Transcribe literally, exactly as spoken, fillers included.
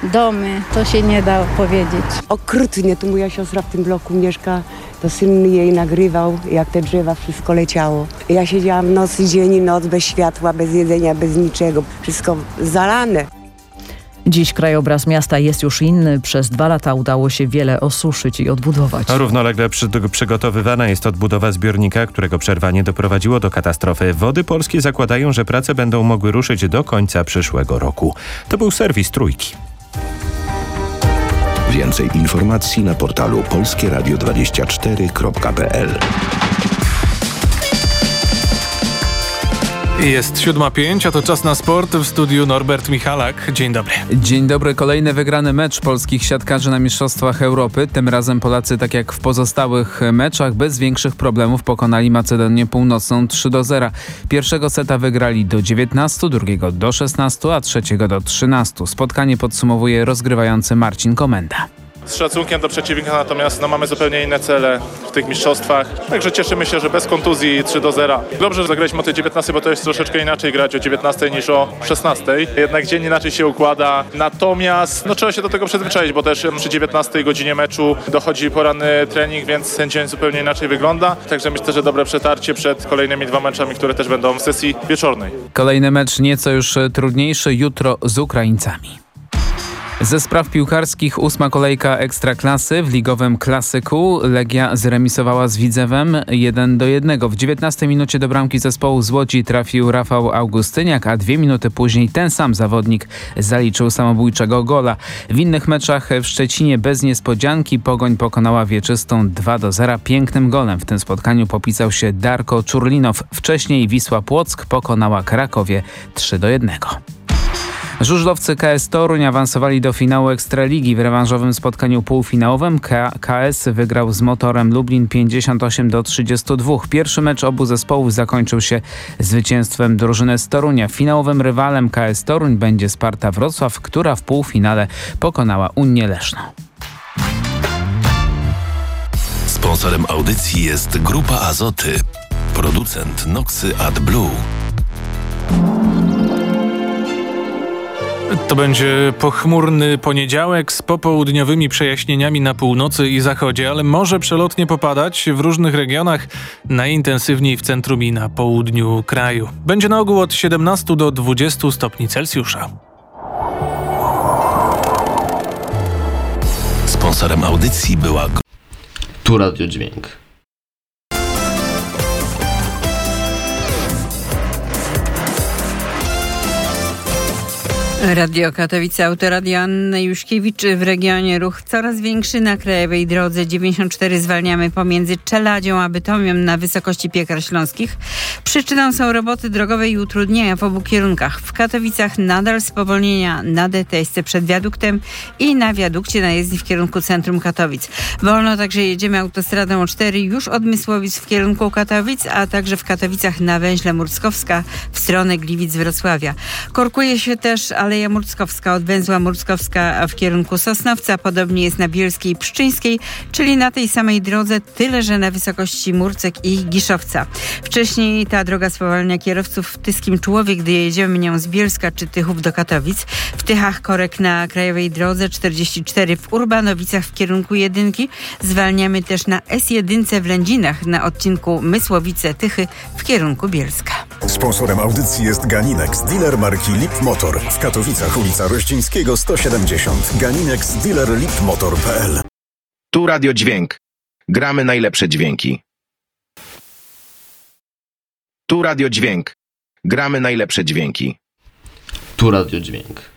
domy, to się nie da powiedzieć. Okrutnie, tu moja siostra w tym bloku mieszka, to syn jej nagrywał, jak te drzewa wszystko leciało. Ja siedziałam noc, dzień i noc, bez światła, bez jedzenia, bez niczego, wszystko zalane. Dziś krajobraz miasta jest już inny. Przez dwa lata udało się wiele osuszyć i odbudować. Równolegle przy, przygotowywana jest odbudowa zbiornika, którego przerwanie doprowadziło do katastrofy. Wody Polskie zakładają, że prace będą mogły ruszyć do końca przyszłego roku. To był serwis Trójki. Więcej informacji na portalu polskie radio dwadzieścia cztery kropka p l. Jest siódma pięć, a to czas na sport. W studiu Norbert Michalak. Dzień dobry. Dzień dobry. Kolejny wygrany mecz polskich siatkarzy na Mistrzostwach Europy. Tym razem Polacy, tak jak w pozostałych meczach, bez większych problemów pokonali Macedonię Północną trzy do zera. Pierwszego seta wygrali do dziewiętnastu, drugiego do szesnastu, a trzeciego do trzynastu. Spotkanie podsumowuje rozgrywający Marcin Komenda. Z szacunkiem do przeciwnika, natomiast no, mamy zupełnie inne cele w tych mistrzostwach. Także cieszymy się, że bez kontuzji trzy do zera. Dobrze, że zagraliśmy o tej dziewiętnastej, bo to jest troszeczkę inaczej grać o dziewiętnastej niż o szesnastej. Jednak dzień inaczej się układa. Natomiast no, trzeba się do tego przyzwyczaić, bo też przy dziewiętnastej godzinie meczu dochodzi poranny trening, więc ten dzień zupełnie inaczej wygląda. Także myślę, że dobre przetarcie przed kolejnymi dwa meczami, które też będą w sesji wieczornej. Kolejny mecz nieco już trudniejszy jutro z Ukraińcami. Ze spraw piłkarskich ósma kolejka Ekstraklasy w ligowym klasyku. Legia zremisowała z Widzewem jeden do jednego. W dziewiętnastej minucie do bramki zespołu z Łodzi trafił Rafał Augustyniak, a dwie minuty później ten sam zawodnik zaliczył samobójczego gola. W innych meczach w Szczecinie bez niespodzianki Pogoń pokonała Wieczystą dwa do zera. Pięknym golem w tym spotkaniu popisał się Darko Czurlinow. Wcześniej Wisła Płock pokonała Krakowie trzy do jednego. Żużlowcy K S Toruń awansowali do finału Ekstraligi. W rewanżowym spotkaniu półfinałowym K S wygrał z Motorem Lublin pięćdziesiąt osiem do trzydziestu dwóch. Pierwszy mecz obu zespołów zakończył się zwycięstwem drużyny z Torunia. Finałowym rywalem K S Toruń będzie Sparta Wrocław, która w półfinale pokonała Unię Leszno. Sponsorem audycji jest Grupa Azoty, producent Noxy AdBlue. To będzie pochmurny poniedziałek z popołudniowymi przejaśnieniami na północy i zachodzie, ale może przelotnie popadać w różnych regionach, najintensywniej w centrum i na południu kraju. Będzie na ogół od siedemnastu do dwudziestu stopni Celsjusza. Sponsorem audycji była Tu Radio Dźwięk. Radio Katowice, autoradio Anny Juszkiewicz. W regionie ruch coraz większy na krajowej drodze dziewięćdziesiąt cztery zwalniamy pomiędzy Czeladzią a Bytomiem na wysokości Piekar Śląskich. Przyczyną są roboty drogowe i utrudnienia w obu kierunkach. W Katowicach nadal spowolnienia na D T S C przed wiaduktem i na wiadukcie na jezdni w kierunku centrum Katowic. Wolno także jedziemy autostradą cztery już od Mysłowic w kierunku Katowic, a także w Katowicach na węźle Murckowska w stronę Gliwic-Wrocławia. Korkuje się też Aleja Murckowska od węzła Murckowska w kierunku Sosnowca. Podobnie jest na Bielskiej i Pszczyńskiej, czyli na tej samej drodze, tyle że na wysokości Murcek i Giszowca. Wcześniej ta droga spowalnia kierowców w Tyskim Człowie, gdy jedziemy nią z Bielska czy Tychów do Katowic. W Tychach korek na krajowej drodze czterdzieści cztery w Urbanowicach w kierunku jedynki. Zwalniamy też na S jeden w Lędzinach na odcinku Mysłowice-Tychy w kierunku Bielska. Sponsorem audycji jest Ganinex, dealer marki Lip Motor. W Katowicach ulica Rościńskiego sto siedemdziesiąt. Ganinex, dealer lip motor kropka p l. Tu Radio Dźwięk. Gramy najlepsze dźwięki. Tu Radio Dźwięk. Gramy najlepsze dźwięki. Tu Radio Dźwięk.